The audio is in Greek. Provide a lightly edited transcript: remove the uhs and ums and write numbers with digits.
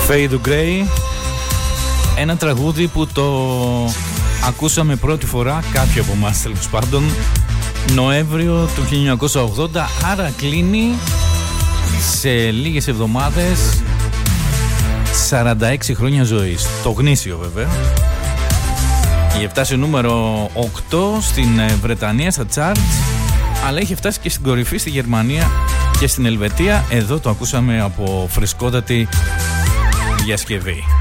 Fade to Grey, ένα τραγούδι που το ακούσαμε πρώτη φορά, κάποιοι από εμάς τέλος πάντων, Νοέμβριο του 1980, άρα κλείνει σε λίγες εβδομάδες 46 χρόνια ζωής. Το γνήσιο βέβαια. Είχε φτάσει νούμερο 8 στην Βρετανία στα charts, αλλά είχε φτάσει και στην κορυφή στη Γερμανία και στην Ελβετία. Εδώ το ακούσαμε από φρεσκότατη διασκευή.